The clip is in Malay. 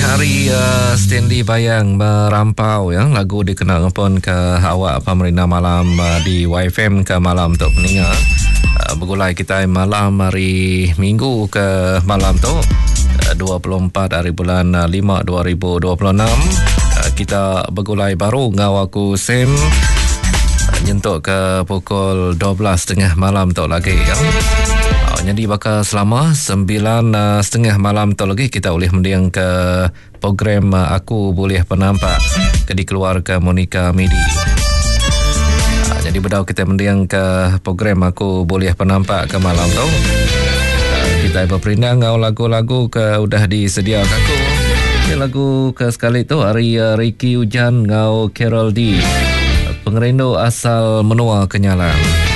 hari Stanley Bayang merampau yang lagu dikenal pun ke awak pemerintah malam di YFM ke malam untuk pendengar. Bergulai kita malam hari Minggu ke malam tu 24 hari bulan 5 2026. Kita bergulai baru ngau aku Sam nyentuk ke pukul 12.30 malam tu lagi ya. Jadi bakal selama 9.30 malam tu lagi kita boleh mendiang ke program Aku Boleh Penampak ke dikeluarkan Monica Midi. Jadi berdau kita mendiang ke program Aku Boleh Penampak ke malam tu. Kita berperindah ngau lagu-lagu ke udah disediakan aku. Lagu ke sekali tu hari Ricky Hujan ngau Carol D. Pengerindu asal Menua Kenyalang.